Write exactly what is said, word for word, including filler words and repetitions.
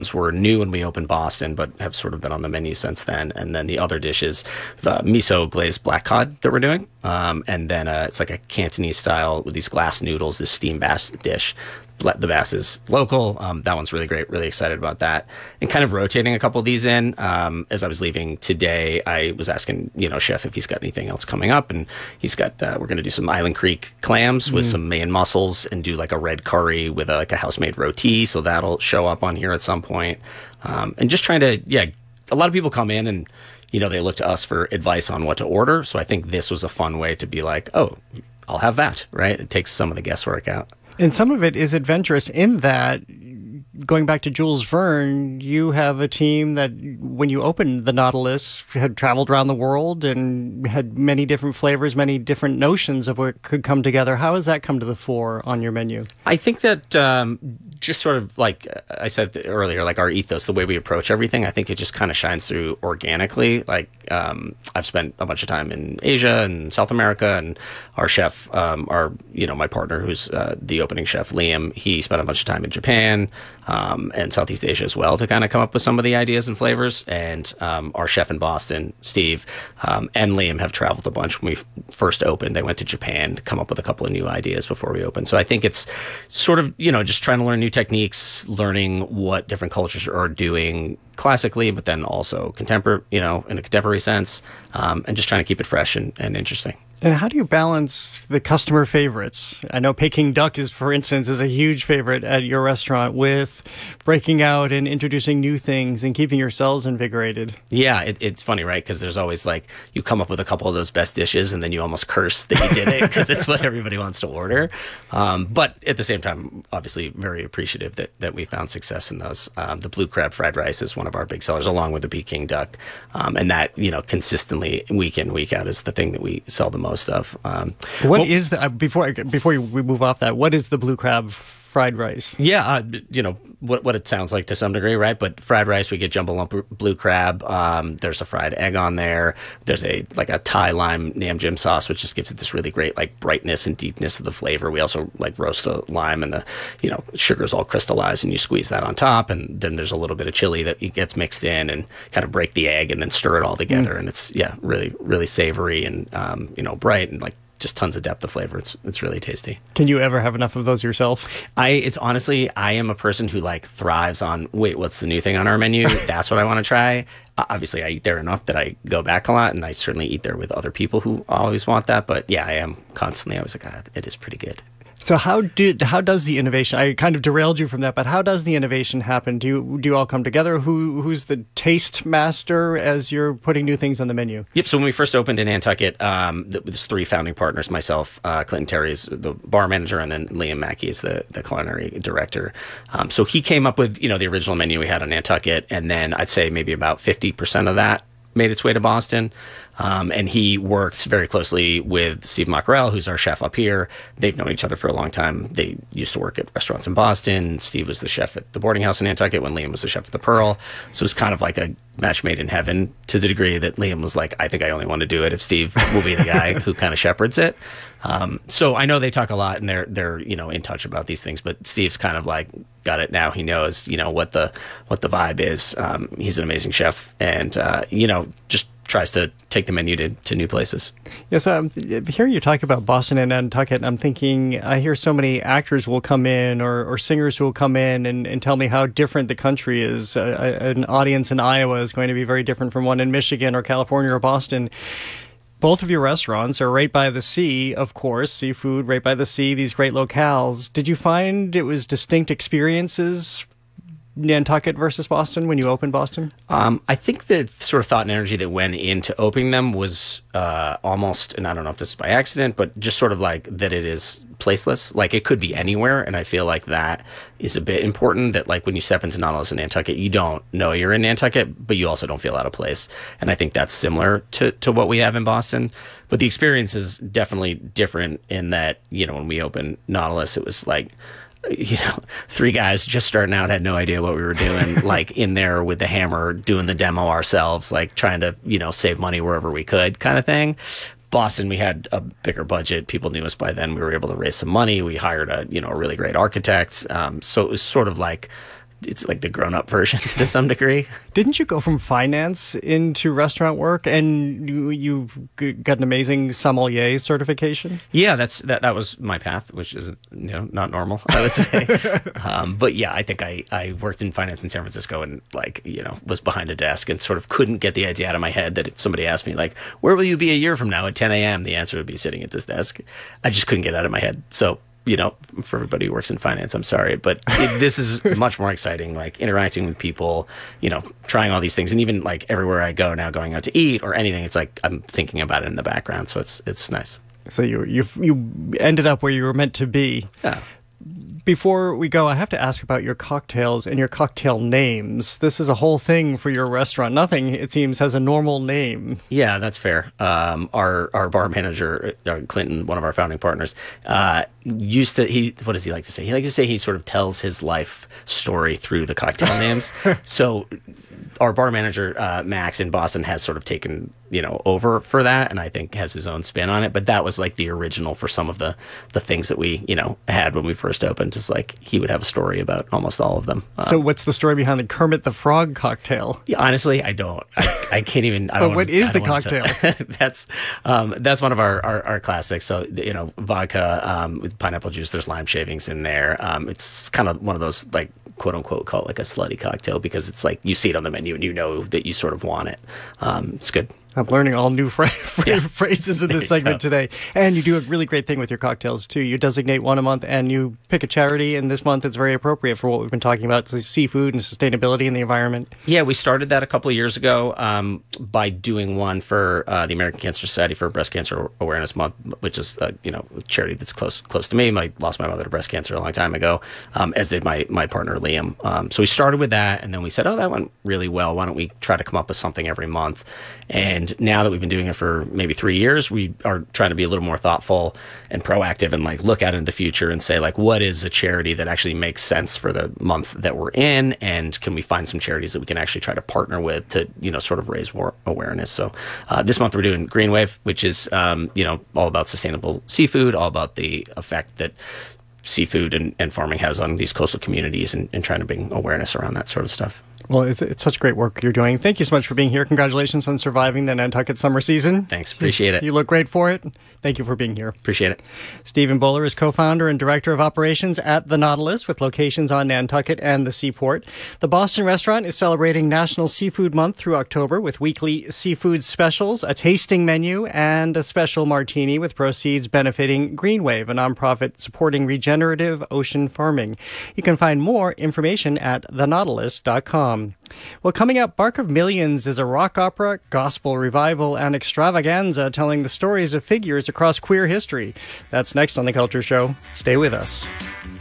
were new when we opened Boston, but have sort of been on the menu since then. And then the other dishes, the miso glazed black cod that we're doing. Um, and then uh, it's like a Cantonese style with these glass noodles, this steamed bass dish. The bass is local. Um, that one's really great. Really excited about that. And kind of rotating a couple of these in. Um, as I was leaving today, I was asking, you know, chef if he's got anything else coming up. And he's got, uh, we're going to do some Island Creek clams with mm. some Maine mussels and do like a red curry with a, like a house-made roti. So that'll show up on here at some point. Um, and just trying to, yeah, a lot of people come in and, you know, they look to us for advice on what to order. So I think this was a fun way to be like, oh, I'll have that, right? It takes some of the guesswork out. And some of it is adventurous in that, going back to Jules Verne, you have a team that, when you opened the Nautilus, had traveled around the world and had many different flavors, many different notions of what could come together. How has that come to the fore on your menu? I think that um, just sort of like I said earlier, like our ethos, the way we approach everything, I think it just kind of shines through organically. Like um, I've spent a bunch of time in Asia and South America, and our chef, um, our you know my partner, who's uh, the opening chef, Liam, he spent a bunch of time in Japan um, and Southeast Asia as well to kind of come up with some of the ideas and flavors. And um, our chef in Boston, Steve, um, and Liam have traveled a bunch. When we f- first opened, they went to Japan to come up with a couple of new ideas before we opened. So I think it's sort of, you know, just trying to learn new techniques, learning what different cultures are doing classically, but then also contemporary, you know, in a contemporary sense, um, and just trying to keep it fresh and, and interesting. And how do you balance the customer favorites? I know Peking duck is, for instance, is a huge favorite at your restaurant, with breaking out and introducing new things and keeping yourselves invigorated. Yeah, it, it's funny, right? Because there's always like, you come up with a couple of those best dishes and then you almost curse that you did it because it's what everybody wants to order. Um, but at the same time, obviously very appreciative that, that we found success in those. Um, the blue crab fried rice is one of our big sellers, along with the Peking duck. Um, and that, you know, consistently week in, week out is the thing that we sell the most of. Um, what well, is the, uh, before I, before we move off that, what is the blue crab fried rice? Yeah, uh, you know, what what it sounds like to some degree, right? But fried rice, we get jumbo lump blue crab. Um, there's a fried egg on there. There's a like a Thai lime nam jim sauce, which just gives it this really great like brightness and deepness of the flavor. We also like roast the lime, and the you know sugar's all crystallized, and you squeeze that on top. And then there's a little bit of chili that gets mixed in and kind of break the egg and then stir it all together. Mm. And it's yeah, really really savory and um, you know bright and like just tons of depth of flavor. It's it's really tasty. Can you ever have enough of those yourself? I it's honestly I am a person who like thrives on wait, what's the new thing on our menu? That's what I want to try. Uh, obviously, I eat there enough that I go back a lot, and I certainly eat there with other people who always want that. But yeah, I am constantly. I was like, God, it is pretty good. So how did how does the innovation? I kind of derailed you from that, but how does the innovation happen? Do you do you all come together? Who who's the taste master as you're putting new things on the menu? Yep. So when we first opened in Nantucket, um, there's three founding partners: myself, uh, Clinton Terry is the bar manager, and then Liam Mackey is the the culinary director. Um, so he came up with you know the original menu we had on Nantucket, and then I'd say maybe about fifty percent of that made its way to Boston. Um, and he works very closely with Steve Mackerel, who's our chef up here. They've known each other for a long time. They used to work at restaurants in Boston. Steve was the chef at the boarding house in Nantucket when Liam was the chef at the Pearl. So it's kind of like a match made in heaven, to the degree that Liam was like, I think I only want to do it if Steve will be the guy who kind of shepherds it. Um, so I know they talk a lot and they're, they're, you know, in touch about these things, but Steve's kind of like got it now. He knows, you know, what the, what the vibe is. Um, he's an amazing chef and, uh, you know, just tries to take the menu to, to new places. Yes, um, hearing you talk about Boston and Nantucket, I'm thinking, I hear so many actors will come in or, or singers who will come in and, and tell me how different the country is. Uh, an audience in Iowa is going to be very different from one in Michigan or California or Boston. Both of your restaurants are right by the sea, of course, seafood, right by the sea, these great locales. Did you find it was distinct experiences, Nantucket versus Boston, when you opened Boston? Um, I think the sort of thought and energy that went into opening them was uh, almost, and I don't know if this is by accident, but just sort of like that it is placeless. Like it could be anywhere, and I feel like that is a bit important, that like when you step into Nautilus in Nantucket, you don't know you're in Nantucket, but you also don't feel out of place. And I think that's similar to, to what we have in Boston. But the experience is definitely different in that, you know, when we opened Nautilus, it was like, you know, three guys just starting out had no idea what we were doing, like in there with the hammer, doing the demo ourselves, like trying to, you know, save money wherever we could kind of thing. Boston, we had a bigger budget. People knew us by then. We were able to raise some money. We hired a, you know, a really great architect. Um, so it was sort of like, it's like the grown-up version to some degree. Didn't you go from finance into restaurant work, and you, you got an amazing sommelier certification? Yeah, that's that. That was my path, which is, you know, not normal, I would say. um, but yeah, I think I, I worked in finance in San Francisco, and like, you know, was behind a desk and sort of couldn't get the idea out of my head that if somebody asked me like, where will you be a year from now at ten a.m., the answer would be sitting at this desk. I just couldn't get it out of my head. So, you know, for everybody who works in finance, I'm sorry, but it, this is much more exciting, like interacting with people, you know, trying all these things. And even like everywhere I go now, going out to eat or anything, it's like I'm thinking about it in the background. So it's it's nice. So you you you ended up where you were meant to be. Yeah. Before we go, I have to ask about your cocktails and your cocktail names. This is a whole thing for your restaurant. Nothing, it seems, has a normal name. Yeah, that's fair. Um, our our bar manager, uh, Clinton, one of our founding partners, uh, used to, he, what does he like to say? He likes to say he sort of tells his life story through the cocktail names. So our bar manager, uh, Max in Boston, has sort of taken, you know, over for that, and I think has his own spin on it. But that was like the original for some of the, the things that we, you know, had when we first opened. Just like he would have a story about almost all of them. Um, so what's the story behind the Kermit the Frog cocktail? Yeah, honestly, I don't. I, I can't even. I But don't what wanna, is I the don't wanna cocktail? tell- that's um, that's one of our, our, our classics. So, you know, vodka um, with pineapple juice. There's lime shavings in there. Um, it's kind of one of those like quote unquote call it like a slutty cocktail because it's like you see it on the menu and you know that you sort of want it. Um, it's good. I'm learning all new fra- fra- Yeah. phrases in this segment today. And you do a really great thing with your cocktails, too. You designate one a month and you pick a charity, and this month it's very appropriate for what we've been talking about, so seafood and sustainability in the environment. Yeah, we started that a couple of years ago um, by doing one for uh, the American Cancer Society for Breast Cancer Awareness Month, which is uh, you know a charity that's close close to me. I lost my mother to breast cancer a long time ago, um, as did my my partner Liam. Um, so we started with that, and then we said, oh, that went really well. Why don't we try to come up with something every month? And now that we've been doing it for maybe three years, we are trying to be a little more thoughtful and proactive and like look out into the future and say like, what is a charity that actually makes sense for the month that we're in? And can we find some charities that we can actually try to partner with to, you know, sort of raise more awareness? So uh, this month we're doing Green Wave, which is, um, you know, all about sustainable seafood, all about the effect that seafood and, and farming has on these coastal communities and, and trying to bring awareness around that sort of stuff. Well, it's, it's such great work you're doing. Thank you so much for being here. Congratulations on surviving the Nantucket summer season. Thanks. Appreciate it. You look great for it. Thank you for being here. Appreciate it. Stephen Bowler is co-founder and director of operations at The Nautilus, with locations on Nantucket and the Seaport. The Boston restaurant is celebrating National Seafood Month through October with weekly seafood specials, a tasting menu, and a special martini, with proceeds benefiting Green Wave, a nonprofit supporting regenerative ocean farming. You can find more information at the nautilus dot com. Well, coming up, Bark of Millions is a rock opera, gospel revival, and extravaganza telling the stories of figures across queer history. That's next on The Culture Show. Stay with us.